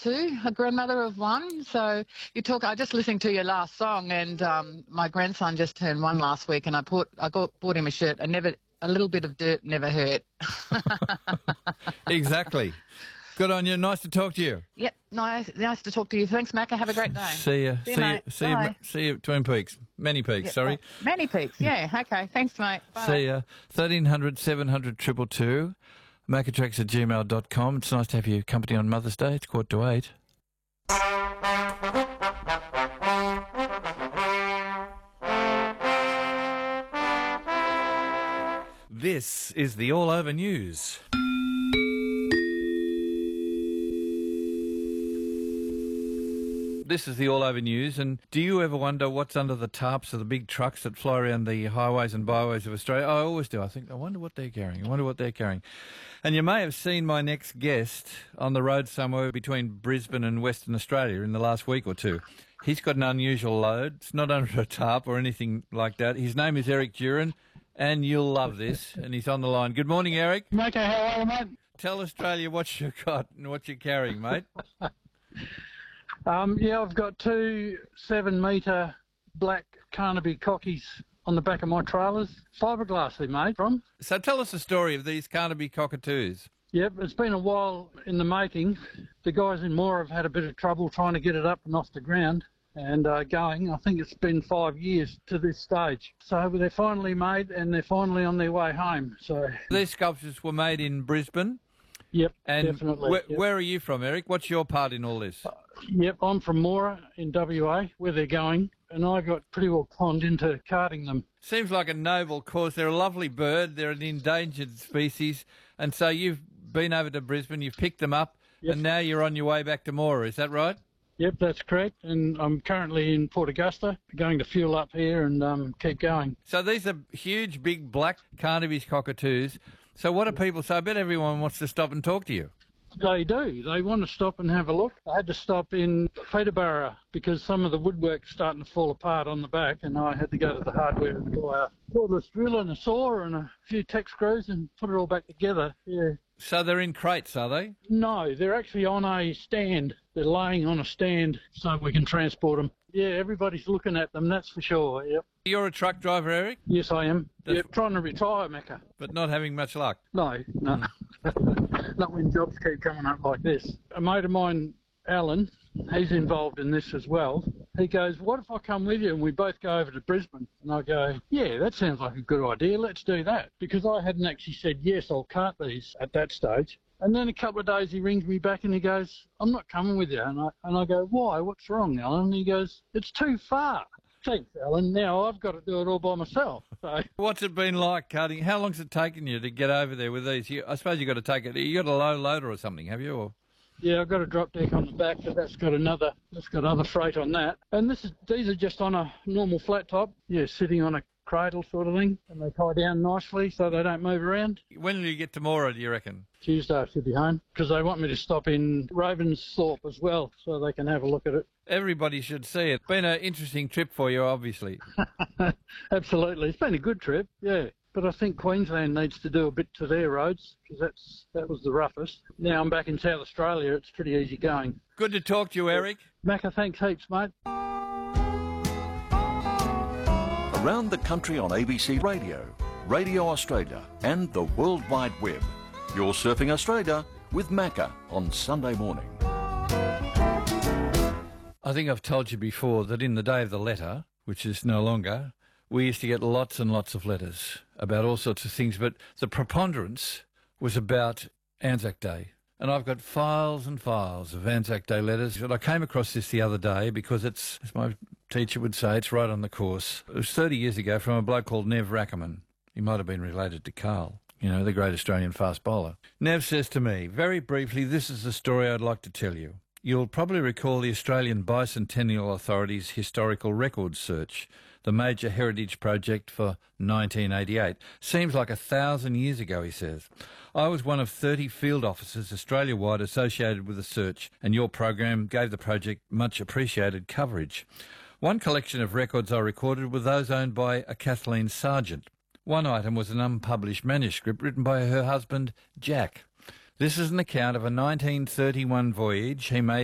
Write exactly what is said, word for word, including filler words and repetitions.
two, a grandmother of one. So you talk. I just listened to your last song, and um, my grandson just turned one last week, and I put I got bought him a shirt. I never a little bit of dirt never hurt. Exactly. Good on you. Nice to talk to you. Yep, nice, nice to talk to you. Thanks, Macca. Have a great day. See you. See, See you, you. mate. See you. Bye. See you. Twin Peaks. Many Peaks. Yep, Sorry. bye. Many Peaks. Yeah. Okay. Thanks, mate. Bye. See ya. Thirteen hundred seven hundred two two two. Macatrax at gmail dot com. It's nice to have your company on Mother's Day. It's quarter to eight. This is the All Over News. This is the All Over News, and do you ever wonder what's under the tarps of the big trucks that fly around the highways and byways of Australia? I always do. I think, I wonder what they're carrying. I wonder what they're carrying. And you may have seen my next guest on the road somewhere between Brisbane and Western Australia in the last week or two. He's got an unusual load. It's not under a tarp or anything like that. His name is Eric Duran, and you'll love this, and he's on the line. Good morning, Eric. Mate, how are you, mate? Tell Australia what you've got and what you're carrying, mate. Um, yeah, I've got two seven-metre black Carnaby cockies on the back of my trailers. Fiberglass they're made from. So tell us the story of these Carnaby cockatoos. Yep, it's been a while in the making. The guys in Moore have had a bit of trouble trying to get it up and off the ground and uh, going. I think it's been five years to this stage. So they're finally made and they're finally on their way home. So these sculptures were made in Brisbane. Yep, and definitely. Wh- yep. Where are you from, Eric? What's your part in all this? Uh, yep, I'm from Moora in W A, where they're going, and I got pretty well conned into carting them. Seems like a noble cause. They're a lovely bird. They're an endangered species. And so you've been over to Brisbane, you've picked them up, yep. and now you're on your way back to Moora. Is that right? Yep, that's correct. And I'm currently in Port Augusta, going to fuel up here and um, keep going. So these are huge, big, black Carnaby's cockatoos. So what do people say? I bet everyone wants to stop and talk to you. They do. They want to stop and have a look. I had to stop in Peterborough because some of the woodwork's starting to fall apart on the back, and I had to go to the hardware and buy a cordless drill and a saw and a few tech screws and put it all back together. Yeah. So they're in crates, are they? No, they're actually on a stand. They're laying on a stand so we can transport them. Yeah, everybody's looking at them, that's for sure, yep. You're a truck driver, Eric? Yes, I am. That's... Yep, trying to retire, Macca. But not having much luck? No, no. Not when jobs keep coming up like this. A mate of mine, Alan, he's involved in this as well. He goes, what if I come with you and we both go over to Brisbane? And I go, yeah, that sounds like a good idea. Let's do that. Because I hadn't actually said, yes, I'll cart these at that stage. And then a couple of days he rings me back and he goes, I'm not coming with you. And I, and I go, why? What's wrong, Alan? And he goes, it's too far. Thanks, Alan. Now I've got to do it all by myself. So. What's it been like carting? How long's it taken you to get over there with these? You, I suppose you've got to take it. You got a low loader or something, have you? Or? Yeah, I've got a drop deck on the back, but that's got another, that's got other freight on that. And this is, these are just on a normal flat top. Yeah, sitting on a cradle sort of thing, and they tie down nicely so they don't move around. When will you get to Moora, do you reckon? Tuesday I should be home, because they want me to stop in Ravensthorpe as well so they can have a look at it. Everybody should see it. Been an interesting trip for you, obviously. Absolutely. It's been a good trip, yeah. But I think Queensland needs to do a bit to their roads, because that's that was the roughest. Now I'm back in South Australia, it's pretty easy going. Good to talk to you, Eric. Macca, thanks heaps, mate. Around the country on A B C Radio, Radio Australia and the World Wide Web. You're Surfing Australia with Macca on Sunday morning. I think I've told you before that in the day of the letter, which is no longer, we used to get lots and lots of letters about all sorts of things, but the preponderance was about Anzac Day. And I've got files and files of Anzac Day letters. And I came across this the other day because it's, as my teacher would say, it's right on the course. It was thirty years ago from a bloke called Nev Rackerman. He might have been related to Carl, you know, the great Australian fast bowler. Nev says to me, very briefly, this is the story I'd like to tell you. You'll probably recall the Australian Bicentennial Authority's Historical Records Search, the major heritage project for nineteen eighty-eight. Seems like a thousand years ago, he says. I was one of thirty field officers Australia-wide associated with the search, and your program gave the project much appreciated coverage. One collection of records I recorded were those owned by a Kathleen Sargent. One item was an unpublished manuscript written by her husband, Jack. This is an account of a nineteen thirty-one voyage he made